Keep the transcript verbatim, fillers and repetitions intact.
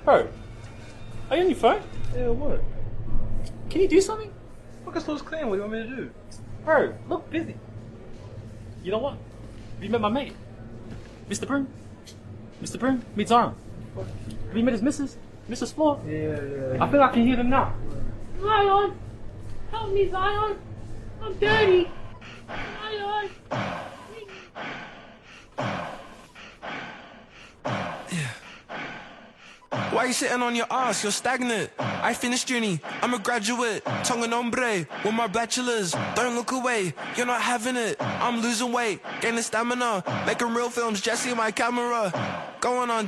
Bro, are you on your phone? Yeah, what? Can you do something? Look, it's looks clean. What do you want me to do? Bro, look busy. You know what? Have you met my mate? Mister Broom? Mister Broom? Meet Zion. Have you met his missus? Missus Floor? Yeah, yeah, yeah. I feel I can hear them now. Zion! Help me, Zion! I'm dirty! Zion! Why you sitting on your ass? You're stagnant. I finished uni. I'm a graduate. Tongue and ombre. With my bachelors. Don't look away. You're not having it. I'm losing weight. Gaining stamina. Making real films. Jesse, my camera. Going on